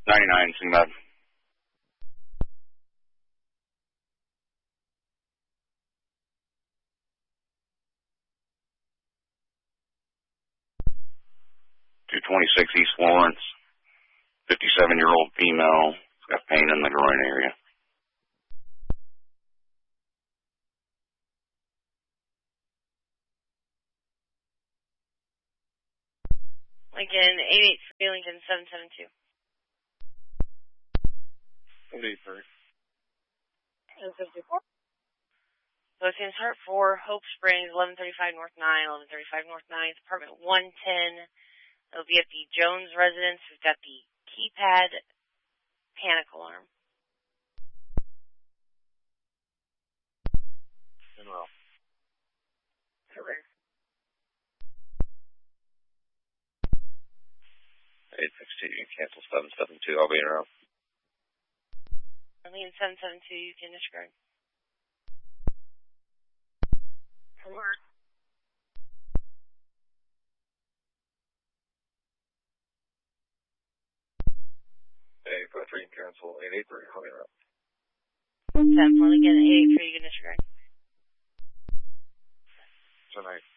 99, Singbad. .226 East Florence, 57-year-old female, got pain in the groin area. Lincoln 883, Lincoln 772. 883. 774. Bocephus Heart 4, Hope Springs, 1135 North 9, 1135 North 9, apartment 110. It'll be at the Jones residence. We've got the keypad panic alarm. General. Correct. 862, you can cancel 772. I'll be in around. Only in 772, you can disregard. Correct. 853, cancel 883. I'll be in around. 7 again, 883, you can disregard. Tonight.